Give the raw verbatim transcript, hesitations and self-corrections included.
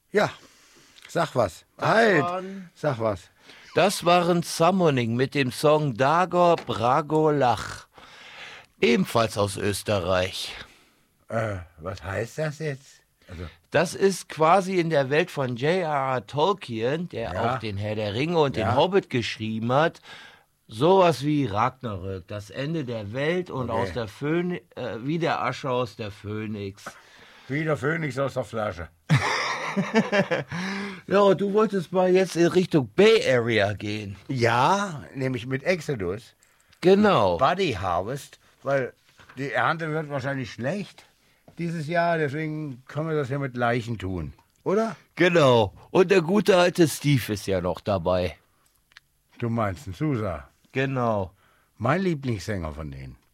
Ja, sag was. Halt, sag was. Das waren Summoning mit dem Song Dagor Brago Lach. Ebenfalls aus Österreich. Äh, was heißt das jetzt? Also, Das ist quasi in der Welt von J R R. Tolkien, der Ja. auch den Herr der Ringe und Ja. den Hobbit geschrieben hat, sowas wie Ragnarök, das Ende der Welt und Okay. aus der Phönix, äh, wie der Asche aus der Phönix. wie der Phönix aus der Flasche. Ja, du wolltest mal jetzt in Richtung Bay Area gehen. Ja, nämlich mit Exodus. Genau. Buddy Harvest, weil die Ernte wird wahrscheinlich schlecht dieses Jahr, deswegen können wir das ja mit Leichen tun, oder? Genau. Und der gute alte Steve ist ja noch dabei. Du meinst einen Sousa, Genau. mein Lieblingssänger von denen.